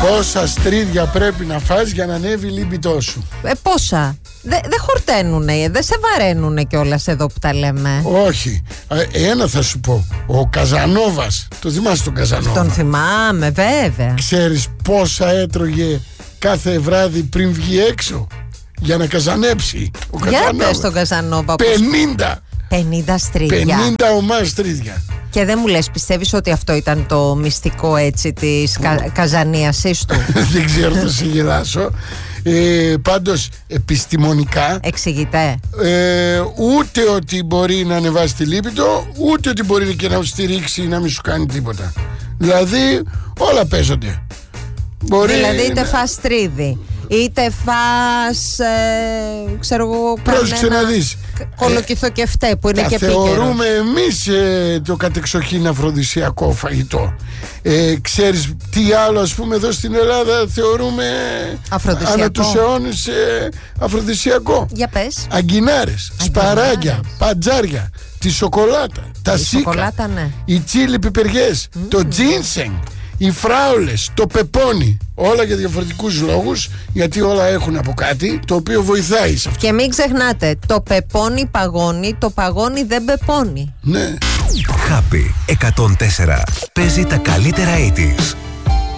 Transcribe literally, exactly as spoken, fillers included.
Πόσα στρίδια πρέπει να φας για να ανέβει η λίμπητό σου? Ε, πόσα? Δεν δε χορταίνουνε, δεν σε βαραίνουνε κιόλας εδώ που τα λέμε. Όχι. Ε, ένα θα σου πω. Ο Καζανόβας. Το θυμάσαι τον Καζανόβα? Τον θυμάμαι, βέβαια. Ξέρεις πόσα έτρωγε κάθε βράδυ πριν βγει έξω για να καζανέψει ο Καζανόβα? Για πες τον Καζανόβα. πενήντα. πενήντα στρίδια. πενήντα ομάς στρίδια. Και δεν μου λες, πιστεύεις ότι αυτό ήταν το μυστικό έτσι της κα, καζανίασής του? Δεν ξέρω, θα σε γελάσω. Ε, πάντως επιστημονικά εξηγείται. ε, ούτε ότι μπορεί να ανεβάσει τη λίπητο, ούτε ότι μπορεί και να στηρίξει ή να μην σου κάνει τίποτα. Δηλαδή όλα παίζονται. Μπορεί δηλαδή είτε να... φας τρίδι, είτε φας ε, ξέρω εγώ Πρόσεξε να δεις, κολοκυθοκεφτέ που είναι τα και επίκαιρο. θεωρούμε εμείς ε, το κατεξοχήν αφροδισιακό φαγητό. ε, Ξέρεις τι άλλο, ας πούμε, εδώ στην Ελλάδα θεωρούμε ανά τους αιώνες ε, αφροδισιακό? Για πες. Αγκινάρες, σπαράγγια, παντζάρια, τη σοκολάτα, τα η σίκα, σοκολάτα, ναι. οι τσίλι πιπεριές, mm. το τζίνσενγκ, οι φράουλες, το πεπόνι. Όλα για διαφορετικούς λόγους, γιατί όλα έχουν από κάτι το οποίο βοηθάει σε αυτό. Και μην ξεχνάτε, το πεπόνι παγώνει, το παγώνι δεν πεπώνει. Ναι. Happy εκατόν τέσσερα παίζει τα καλύτερα ογδόντα.